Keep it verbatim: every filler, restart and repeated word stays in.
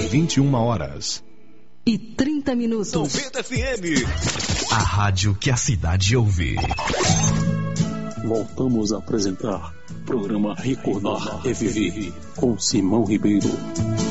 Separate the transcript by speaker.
Speaker 1: vinte e uma horas
Speaker 2: e trinta minutos.
Speaker 1: noventa F M, a rádio que a cidade ouve.
Speaker 3: Voltamos a apresentar programa Recordar Reviver com Simão Ribeiro.